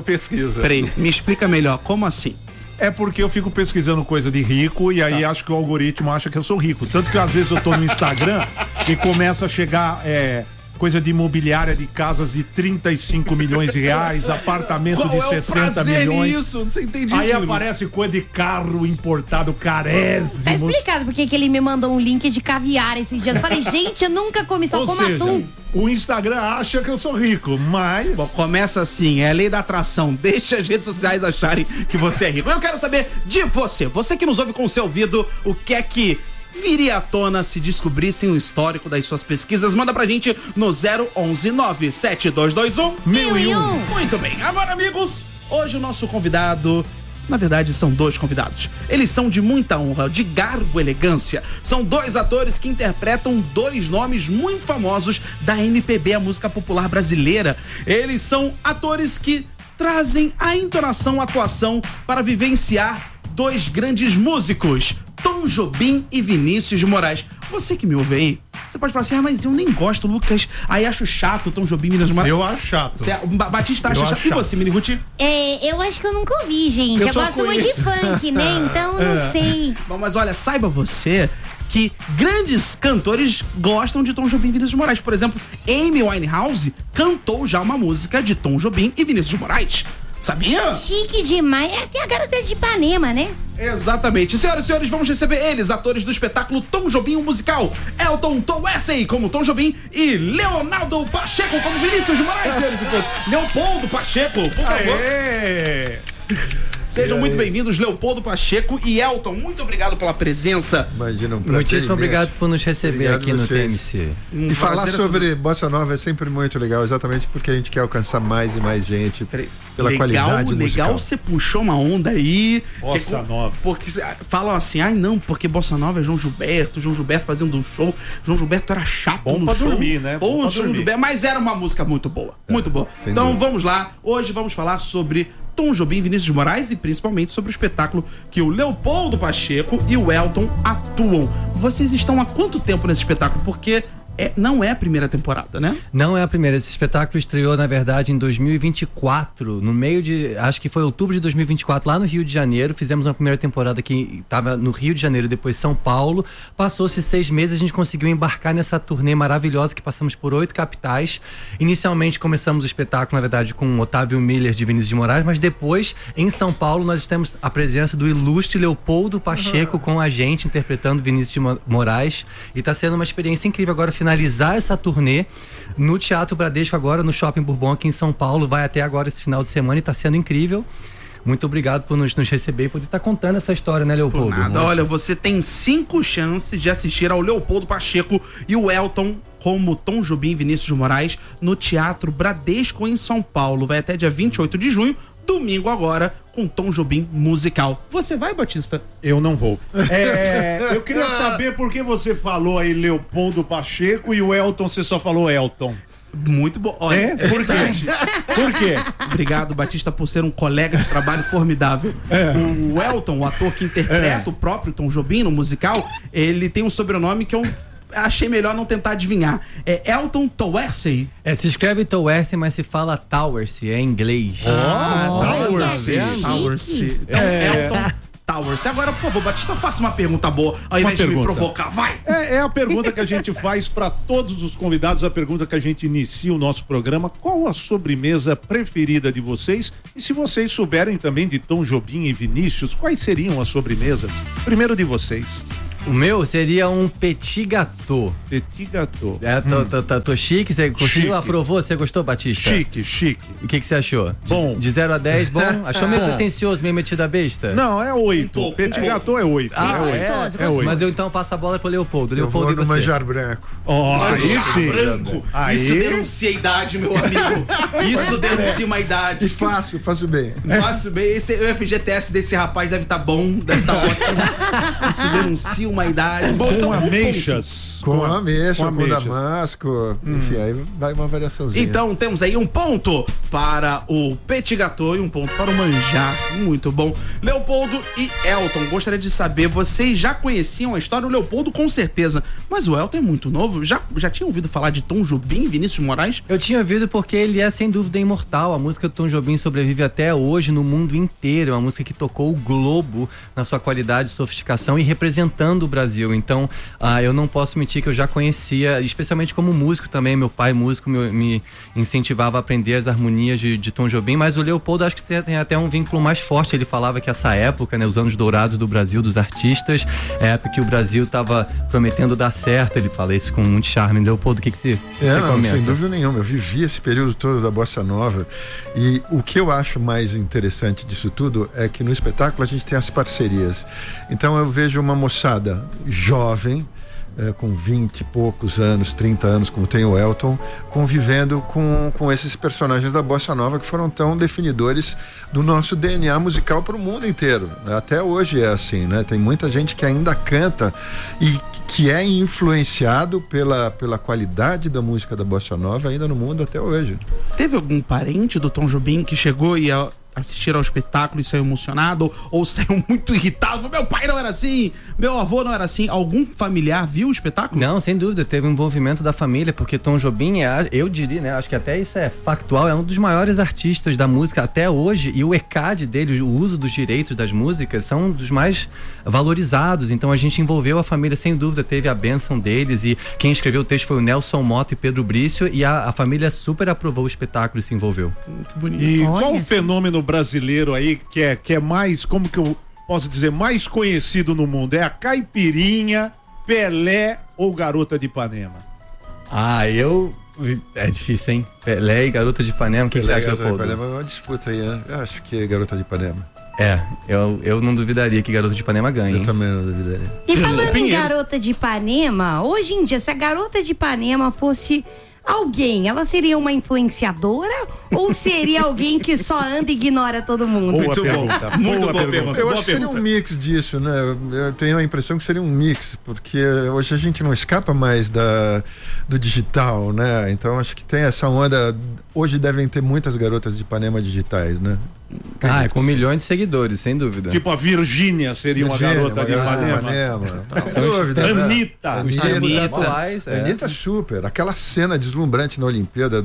pesquisa. Peraí, me explica melhor, como assim? É porque eu fico pesquisando coisa de rico e aí acho que o algoritmo acha que eu sou rico. Tanto que às vezes eu tô no Instagram e começa a chegar coisa de imobiliária de casas de 35 milhões de reais, apartamento de 60 milhões. Nisso? Você entende Aí isso? aparece coisa de carro importado carésimo. Tá explicado porque que ele me mandou um link de caviar esses dias. Eu falei, gente, eu nunca comi, só como atum. O Instagram acha que eu sou rico, mas... Bom, começa assim, é a lei da atração. Deixa as redes sociais acharem que você é rico. Eu quero saber de você. Você que nos ouve com o seu ouvido, o que é que viria à tona se descobrissem o histórico das suas pesquisas? Manda pra gente no 011 97221 1001. Muito bem. Agora, amigos, hoje o nosso convidado... Na verdade, são dois convidados. Eles são de muita honra, de garbo e elegância. São dois atores que interpretam dois nomes muito famosos da MPB, a música popular brasileira. Eles são atores que trazem a entonação, a atuação para vivenciar dois grandes músicos, Tom Jobim e Vinícius de Moraes. Você que me ouve aí, você pode falar assim, mas eu nem gosto, Lucas. Aí acho chato Tom Jobim e Vinícius de Moraes. Eu acho chato. Batista acha chato. E você, Mini Ruth? Eu acho que eu nunca ouvi, gente. Eu gosto muito de funk, né? Então não sei. Bom, mas olha, saiba você que grandes cantores gostam de Tom Jobim e Vinícius de Moraes. Por exemplo, Amy Winehouse cantou já uma música de Tom Jobim e Vinícius de Moraes. Sabia? Chique demais. Tem a garota de Ipanema, né? Exatamente. Senhoras e senhores, vamos receber eles, atores do espetáculo Tom Jobim, o musical. Elton Towesley como Tom Jobim e Leonardo Pacheco como Vinícius de Moraes. Leopoldo Pacheco, por favor. Sejam muito bem-vindos, Leopoldo Pacheco e Elton. Muito obrigado pela presença. Imagina, um prazer Muitíssimo imenso. obrigado por nos receber Obrigado aqui no vocês. TMC. E falar sobre Bossa Nova é sempre muito legal, exatamente porque a gente quer alcançar mais e mais gente pela qualidade musical. Legal, você puxou uma onda aí. Bossa Nova. Porque falam assim, não, porque Bossa Nova é João Gilberto fazendo um show. João Gilberto era chato Bom no pra show. dormir, né? Bom Bom pra João dormir. Gilberto, mas era uma música muito boa, muito boa. sem Então dúvida. vamos lá, hoje vamos falar sobre Tom Jobim e Vinícius de Moraes e principalmente sobre o espetáculo que o Leopoldo Pacheco e o Elton atuam. Vocês estão há quanto tempo nesse espetáculo? Porque não é a primeira temporada, né? Não é a primeira. Esse espetáculo estreou, na verdade, em 2024, no meio de... Acho que foi outubro de 2024, lá no Rio de Janeiro. Fizemos uma primeira temporada que estava no Rio de Janeiro, depois São Paulo. Passou-se 6 meses, a gente conseguiu embarcar nessa turnê maravilhosa que passamos por 8 capitais. Inicialmente começamos o espetáculo, na verdade, com Otávio Miller de Vinícius de Moraes, mas depois, em São Paulo, nós temos a presença do ilustre Leopoldo Pacheco com a gente, interpretando Vinícius de Moraes. E está sendo uma experiência incrível agora finalizar essa turnê no Teatro Bradesco agora, no Shopping Bourbon aqui em São Paulo. Vai até agora esse final de semana e está sendo incrível. Muito obrigado por nos receber e poder estar contando essa história, né, Leopoldo? Por nada. Olha, você tem 5 chances de assistir ao Leopoldo Pacheco e o Elton como Tom Jobim e Vinícius de Moraes no Teatro Bradesco em São Paulo. Vai até dia 28 de junho, domingo agora, com Tom Jobim musical. Você vai, Batista? Eu não vou. Eu queria saber por que você falou aí Leopoldo Pacheco e o Elton, você só falou Elton. Muito bom. Olha, Por quê? Por quê? Obrigado, Batista, por ser um colega de trabalho formidável. O Elton, o ator que interpreta o próprio Tom Jobim no musical, ele tem um sobrenome que eu achei melhor não tentar adivinhar. É Elton Towesley. Se escreve Towesley, mas se fala Towersey, é em inglês. Towersey. Então, Elton Towers. Agora, por favor, Batista, faça uma pergunta boa, ao invés de me provocar. Vai! É a pergunta que a gente faz para todos os convidados, a pergunta que a gente inicia o nosso programa. Qual a sobremesa preferida de vocês? E se vocês souberem também de Tom Jobim e Vinícius, quais seriam as sobremesas? Primeiro de vocês. O meu seria um petit gâteau. Petit gâteau. Tô chique, você curtiu, Chique. aprovou? Você gostou, Batista? Chique. O que você achou? Bom. De 0 a 10, bom? Achou meio pretencioso, meio metido a besta? Não, é 8. Petit gâteau é 8. Gostoso. É 8. Mas eu então passo a bola pro Leopoldo. Eu vou Leopoldo, no e você? manjar branco. Aí sim. Branco. Aí. Isso denuncia a idade, meu amigo. Isso denuncia uma idade. E faço bem. Nossa, bem, o FGTS desse rapaz deve estar bom, deve estar ótimo. Isso denuncia uma idade. Com ameixas. Com ameixa, com ameixas. damasco. Enfim, aí vai uma variaçãozinha. Então temos aí um ponto para o Petit Gâteau e um ponto para o Manjar. Muito bom. Leopoldo e Elton, gostaria de saber, vocês já conheciam a história? O Leopoldo com certeza, mas o Elton é muito novo. Já tinha ouvido falar de Tom Jobim e Vinícius Moraes? Eu tinha ouvido porque ele é sem dúvida imortal. A música do Tom Jobim sobrevive até hoje no mundo inteiro. É uma música que tocou o globo na sua qualidade, sofisticação e representando o Brasil. Então, eu não posso mentir que eu já conhecia, especialmente como músico também. Meu pai, músico, me incentivava a aprender as harmonias de Tom Jobim, mas o Leopoldo acho que tem até um vínculo mais forte. Ele falava que essa época, né, os anos dourados do Brasil, dos artistas, é a época que o Brasil estava prometendo dar certo. Ele fala isso com muito charme. Leopoldo, o que você comenta? Sem dúvida nenhuma, eu vivi esse período todo da Bossa Nova e o que eu acho mais interessante disso tudo é que no espetáculo a gente tem as parcerias. Então eu vejo uma moçada jovem, com 20 e poucos anos, 30 anos, como tem o Elton, convivendo com esses personagens da Bossa Nova que foram tão definidores do nosso DNA musical para o mundo inteiro. Até hoje é assim, né? Tem muita gente que ainda canta e que é influenciado pela qualidade da música da Bossa Nova ainda no mundo até hoje. Teve algum parente do Tom Jobim que chegou e assistir ao espetáculo e saiu emocionado ou saiu muito irritado? Meu pai não era assim, meu avô não era assim. Algum familiar viu o espetáculo? Não, sem dúvida, teve um envolvimento da família, porque Tom Jobim eu diria, né, acho que até isso é factual, é um dos maiores artistas da música até hoje, e o ECAD dele, o uso dos direitos das músicas, são dos mais valorizados. Então a gente envolveu a família, sem dúvida, teve a bênção deles, e quem escreveu o texto foi o Nelson Mota e Pedro Brício, e a família super aprovou o espetáculo e se envolveu. Que bonito. E qual o fenômeno brasileiro aí que é mais, como que eu posso dizer, mais conhecido no mundo? É a caipirinha, Pelé ou Garota de Ipanema? É difícil, hein? Pelé e Garota de Ipanema, o que você acha, Leopoldo? É uma disputa aí, né? Eu acho que é Garota de Ipanema. Eu não duvidaria que Garota de Ipanema ganhe. Eu também não duvidaria. E falando em Garota de Ipanema, hoje em dia, se a Garota de Ipanema fosse alguém, ela seria uma influenciadora ou seria alguém que só anda e ignora todo mundo? Muito bom. Muito boa pergunta. Eu acho que seria um mix disso, né? Eu tenho a impressão que seria um mix, porque hoje a gente não escapa mais do digital, né? Então acho que tem essa onda. Hoje devem ter muitas garotas de Ipanema digitais, né? Com milhões de seguidores, sem dúvida. Tipo a Virgínia seria uma garota de Ipanema. Sem dúvida. Anitta. Anitta super. Aquela cena deslumbrante na Olimpíada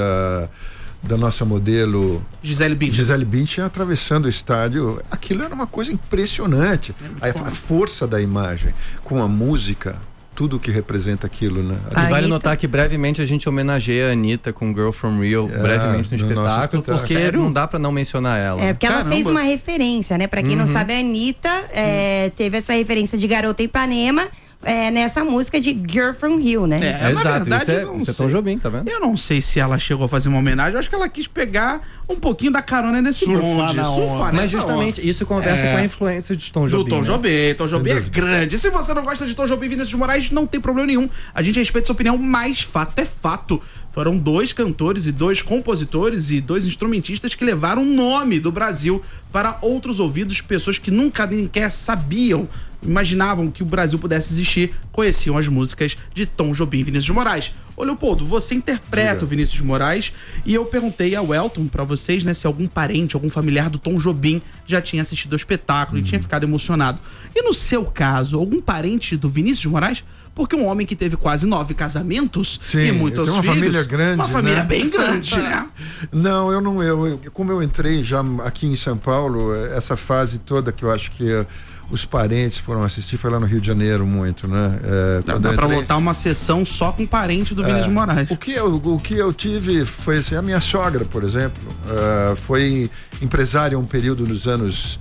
da nossa modelo Gisele Bündchen atravessando o estádio. Aquilo era uma coisa impressionante. A força da imagem com a música, tudo que representa aquilo, né? E vale notar que brevemente a gente homenageia a Anitta com Girl From Rio, brevemente no espetáculo, porque não dá pra não mencionar ela. Porque ela fez uma referência, né? Pra quem não sabe, a Anitta teve essa referência de Garota Ipanema nessa música de Girl From Rio, né? Exato, verdade, isso é Tom Jobim, tá vendo? Eu não sei se ela chegou a fazer uma homenagem, eu acho que ela quis pegar um pouquinho da carona nesse bonde, surfar. Mas justamente isso conversa com a influência de Tom Jobim. Do Tom Jobim. Tom Jobim é grande. Se você não gosta de Tom Jobim e Vinícius Moraes, não tem problema nenhum. A gente respeita sua opinião, mas fato é fato. Foram 2 cantores e 2 compositores e 2 instrumentistas que levaram o nome do Brasil para outros ouvidos, pessoas que nunca nem sequer sabiam, imaginavam que o Brasil pudesse existir, conheciam as músicas de Tom Jobim e Vinícius Moraes. Ô Leopoldo, você interpreta o Vinícius Moraes e eu perguntei ao Elton pra vocês, né, se algum parente, algum familiar do Tom Jobim já tinha assistido ao espetáculo e tinha ficado emocionado. E no seu caso, algum parente do Vinícius Moraes? Porque um homem que teve quase 9 casamentos e muitos filhos. Uma família grande, uma família bem grande, né? Não, como eu entrei já aqui em São Paulo, essa fase toda que eu acho que os parentes foram assistir, foi lá no Rio de Janeiro muito, né? Dá pra lotar uma sessão só com parente do Vinícius Moraes. O que eu tive foi assim, a minha sogra, por exemplo, foi empresária um período nos anos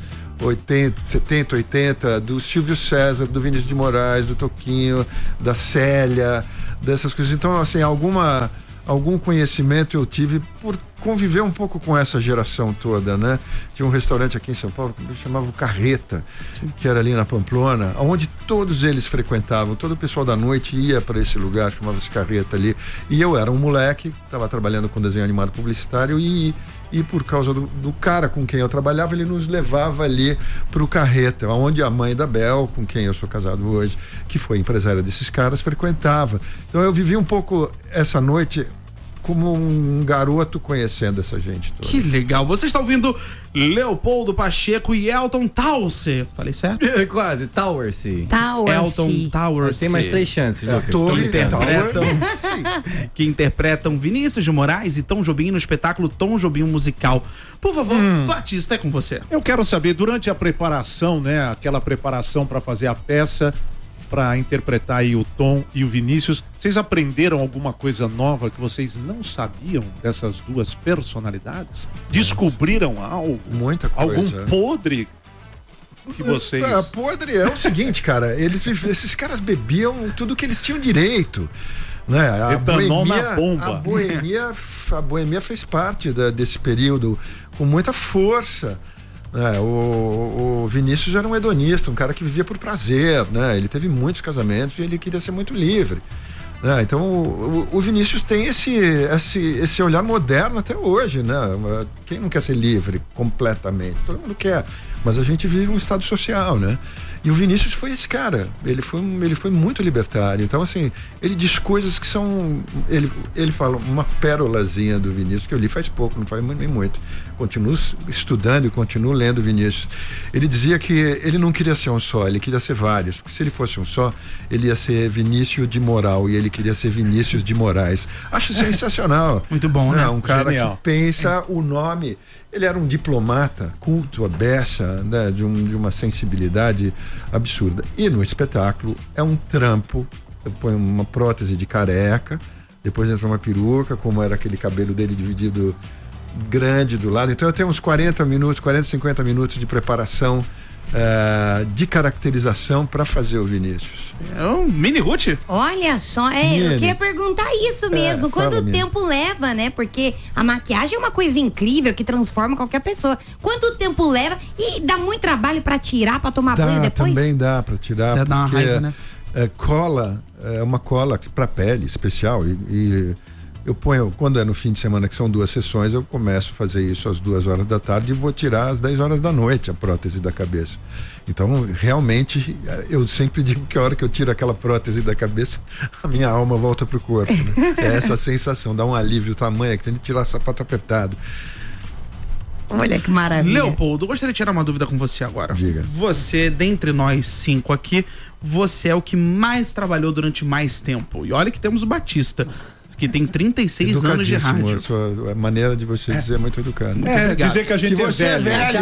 70, 80, do Silvio César, do Vinícius de Moraes, do Toquinho, da Célia, dessas coisas. Então, assim, algum conhecimento eu tive por conviver um pouco com essa geração toda, né? Tinha um restaurante aqui em São Paulo que chamava o Carreta, que era ali na Pamplona, onde todos eles frequentavam, todo o pessoal da noite ia para esse lugar, chamava-se Carreta ali, e eu era um moleque, estava trabalhando com desenho animado publicitário e e por causa do cara com quem eu trabalhava, ele nos levava ali pro Carreta, onde a mãe da Bel, com quem eu sou casado hoje, que foi empresária desses caras, frequentava. Então eu vivi um pouco essa noite como um garoto conhecendo essa gente toda. Que legal. Você está ouvindo Leopoldo Pacheco e Elton Taursi. Falei certo? Quase, Taursi. Elton Taursi. Tem mais 3 chances, Lucas. Que interpretam Vinícius de Moraes e Tom Jobim no espetáculo Tom Jobim Musical. Por favor, Batista, é com você. Eu quero saber, durante a preparação, né, aquela preparação para fazer a peça, para interpretar aí o Tom e o Vinícius, vocês aprenderam alguma coisa nova que vocês não sabiam dessas duas personalidades? Descobriram algo? Muita coisa. Algum podre que vocês... Podre é o seguinte, cara, esses caras bebiam tudo que eles tinham direito, né? Etanol na bomba. A boemia fez parte desse período com muita força. O Vinícius era um hedonista, um cara que vivia por prazer, né? Ele teve muitos casamentos e ele queria ser muito livre, né? Então o Vinícius tem esse olhar moderno até hoje, né? Quem não quer ser livre completamente? Todo mundo quer, mas a gente vive um estado social, né? E o Vinícius foi esse cara, ele foi muito libertário. Então, assim, ele diz coisas que são... Ele fala uma pérolazinha do Vinícius, que eu li faz pouco, não faz nem muito. Continuo estudando e continuo lendo Vinícius. Ele dizia que ele não queria ser um só, ele queria ser vários. Porque se ele fosse um só, ele ia ser Vinícius de Moral e ele queria ser Vinícius de Moraes. Acho sensacional. Muito bom, né? Um cara Genial. que pensa o nome... Ele era um diplomata, culto, beça, né, de uma sensibilidade absurda. E no espetáculo é um trampo. Eu ponho uma prótese de careca, depois entra uma peruca, como era aquele cabelo dele dividido grande do lado. Então eu tenho uns 40, 50 minutos de preparação, de caracterização para fazer o Vinícius. É um mini Ruth? Olha só, eu queria perguntar isso mesmo. Quanto tempo leva, né? Porque a maquiagem é uma coisa incrível que transforma qualquer pessoa. Quanto tempo leva? E dá muito trabalho pra tirar, pra tomar banho depois? Também dá pra tirar, dá uma porque raiva, né? Cola é uma cola pra pele especial e eu ponho, quando é no fim de semana, que são 2 sessões, eu começo a fazer isso às 2 horas da tarde e vou tirar às 10 horas da noite a prótese da cabeça. Então, realmente, eu sempre digo que a hora que eu tiro aquela prótese da cabeça, a minha alma volta pro corpo, né? É essa sensação, dá um alívio tamanho, que tem que tirar o sapato apertado. Olha que maravilha. Leopoldo, eu gostaria de tirar uma dúvida com você agora. Diga. Você, dentre nós 5 aqui, você é o que mais trabalhou durante mais tempo. E olha que temos o Batista, que tem 36 anos de rádio. A maneira de você dizer é muito educada. Dizer que a gente é velho.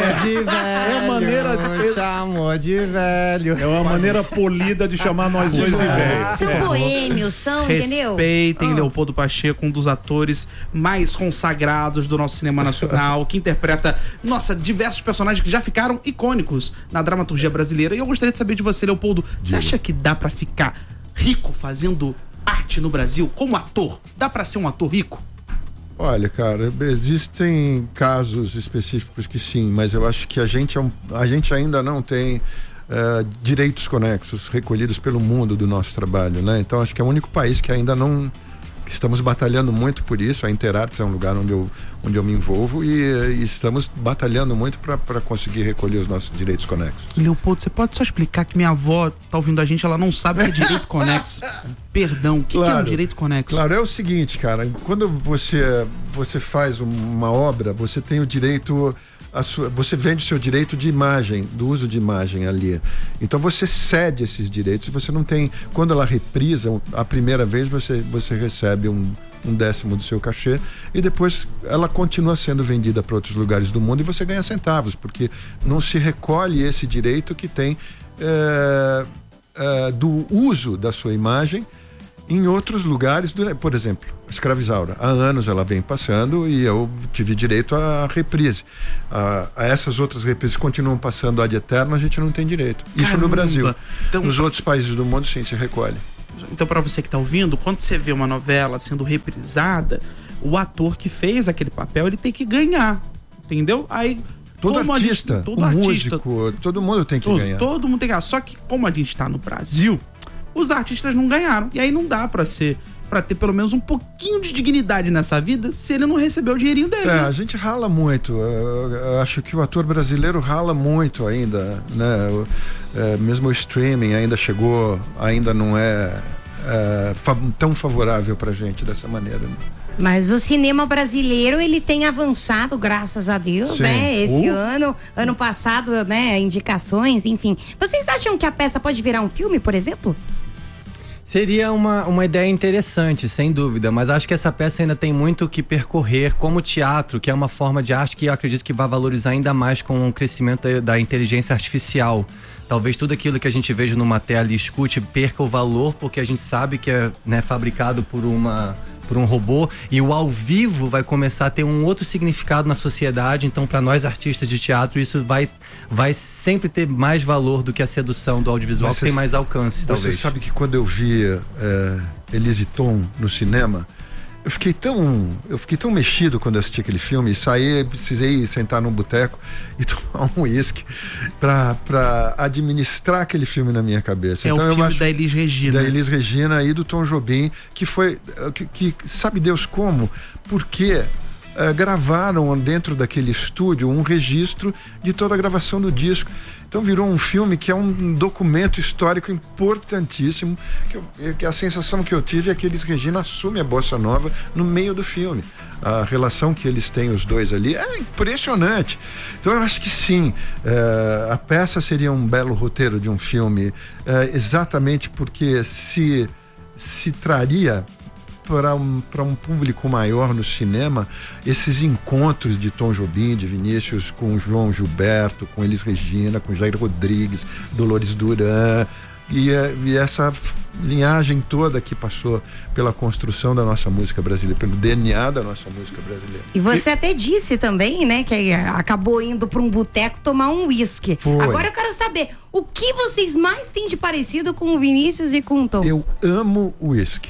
É uma maneira chamou de velho. É uma maneira polida de chamar nós dois de velho. Seus boêmios são, entendeu? Respeitem Leopoldo Pacheco, um dos atores mais consagrados do nosso cinema nacional, que interpreta, diversos personagens que já ficaram icônicos na dramaturgia brasileira. E eu gostaria de saber de você, Leopoldo, você acha que dá pra ficar rico fazendo arte no Brasil como ator? Dá pra ser um ator rico? Olha, cara, existem casos específicos que sim, mas eu acho que a gente ainda não tem direitos conexos recolhidos pelo mundo do nosso trabalho, né? Então acho que é o único país que ainda não... que estamos batalhando muito por isso. A Interartes é um lugar onde eu me envolvo e estamos batalhando muito para conseguir recolher os nossos direitos conexos. Leopoldo, você pode só explicar que minha avó tá ouvindo a gente, ela não sabe o que é direito conexo. Perdão, o que é um direito conexo? Claro, é o seguinte, cara, quando você faz uma obra, você tem o direito... você vende o seu direito de imagem, do uso de imagem ali. Então você cede esses direitos, você não tem... Quando ela reprisa a primeira vez, você recebe um 1/10 do seu cachê e depois ela continua sendo vendida para outros lugares do mundo e você ganha centavos, porque não se recolhe esse direito que tem do uso da sua imagem em outros lugares, por exemplo, Escravizaura. Há anos ela vem passando e eu tive direito à reprise. A essas outras reprises continuam passando ad eterno, a gente não tem direito. Isso Caramba. no Brasil. Então, nos outros países do mundo, sim, se recolhe. Então, para você que tá ouvindo, quando você vê uma novela sendo reprisada, o ator que fez aquele papel, ele tem que ganhar, entendeu? Aí todo artista, músico, todo mundo tem que ganhar. Todo mundo tem que ganhar. Só que como a gente tá no Brasil, os artistas não ganharam. E aí não dá pra pra ter pelo menos um pouquinho de dignidade nessa vida se ele não recebeu o dinheirinho dele. A gente rala muito. Eu acho que o ator brasileiro rala muito ainda, né? Mesmo o streaming ainda não é tão favorável pra gente dessa maneira, né? Mas o cinema brasileiro, ele tem avançado, graças a Deus, Sim. né? Esse ano passado, né? Indicações, enfim. Vocês acham que a peça pode virar um filme, por exemplo? Seria uma ideia interessante, sem dúvida, mas acho que essa peça ainda tem muito o que percorrer como teatro, que é uma forma de arte que eu acredito que vai valorizar ainda mais com o crescimento da inteligência artificial. Talvez tudo aquilo que a gente veja numa tela e escute perca o valor, porque a gente sabe que é, né, fabricado por um robô, e o ao vivo vai começar a ter um outro significado na sociedade. Então, para nós artistas de teatro, isso vai sempre ter mais valor do que a sedução do audiovisual, que tem mais alcance, talvez. Você sabe que quando eu vi Elise Tom no cinema, eu fiquei tão mexido quando eu assisti aquele filme, e saí, precisei sentar num boteco e tomar um uísque pra administrar aquele filme na minha cabeça. Então, o filme da Elis Regina. Da Elis Regina e do Tom Jobim, que foi, que sabe Deus como, porque gravaram dentro daquele estúdio um registro de toda a gravação do disco. Então virou um filme que é um documento histórico importantíssimo, que a sensação que eu tive é que Elis Regina assume a bossa nova no meio do filme. A relação que eles têm, os dois ali, é impressionante. Então eu acho que sim, a peça seria um belo roteiro de um filme, exatamente porque se traria para um público maior no cinema esses encontros de Tom Jobim, de Vinícius, com João Gilberto, com Elis Regina, com Jair Rodrigues, Dolores Duran, e essa linhagem toda que passou pela construção da nossa música brasileira, pelo DNA da nossa música brasileira. E você até disse também, né, que acabou indo para um boteco tomar um uísque. Agora eu quero saber, o que vocês mais têm de parecido com o Vinícius e com o Tom? Eu amo uísque.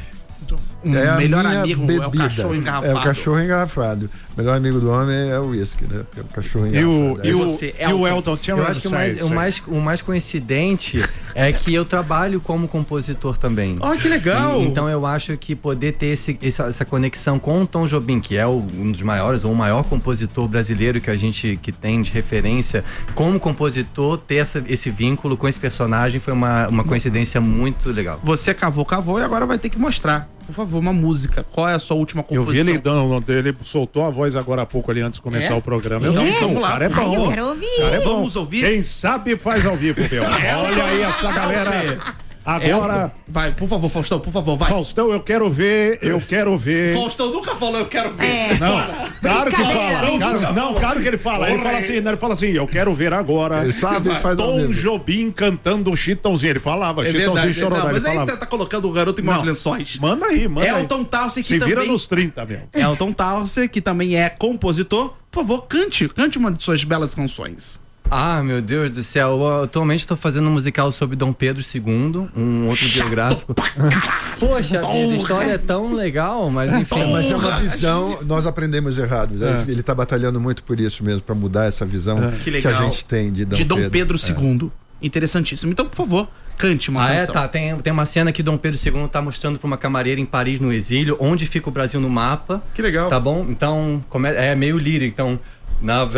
Melhor amigo bebida. É o cachorro engarrafado. É o cachorro engarrafado. O melhor amigo do homem é o uísque, né? É o cachorro engarrafado. E o Elton tinha. Eu acho que o mais coincidente é que eu trabalho como compositor também. Oh, que legal! Então eu acho que poder ter essa conexão com o Tom Jobim, que é um dos maiores, ou o maior compositor brasileiro que tem de referência, como compositor, ter esse vínculo com esse personagem foi uma coincidência muito legal. Você cavou e agora vai ter que mostrar. Por favor, uma música. Qual é a sua última composição? Eu vi ele soltou a voz agora há pouco ali antes de começar o programa. Então vamos lá. Cara é bom. Eu quero ouvir. Cara é bom. Vamos ouvir? Quem sabe faz ao vivo, meu. Olha aí essa galera. Agora. Vai, por favor, Faustão, por favor, vai. Faustão, eu quero ver. Faustão nunca falou, eu quero ver. Não, claro que fala. Claro que ele fala. Ele fala assim, eu quero ver agora. Ele sabe, faz ao vivo. Tom Jobim cantando o Chitãozinho. Ele falava, Chitãozinho Chororó. Mas aí tá colocando o garoto em maus lençóis. Manda aí. Elton Townsend, que também... Se vira nos 30, meu. Elton Townsend, que também é compositor. Por favor, cante uma de suas belas canções. Ah, meu Deus do céu. Eu atualmente estou fazendo um musical sobre Dom Pedro II, um outro biográfico. Poxa vida, a história é tão legal, mas enfim. Mas é uma visão, nós aprendemos errado. Ele está batalhando muito por isso mesmo, para mudar essa visão que a gente tem de Dom Pedro II. Interessantíssimo. Então, por favor, cante uma canção. Tem uma cena que Dom Pedro II tá mostrando para uma camareira em Paris, no exílio, onde fica o Brasil no mapa. Que legal. Tá bom? Então, é meio lírico. Então, na